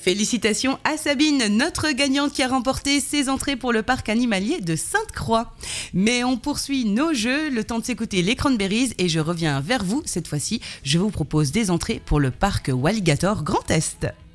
Félicitations à Sabine, notre gagnante qui a remporté ses entrées pour le parc animalier de Sainte-Croix. Mais on poursuit nos jeux, le temps de s'écouter les Cranberries et je reviens vers vous. Cette fois-ci, je vous propose des entrées pour le parc Walligator Grand Est.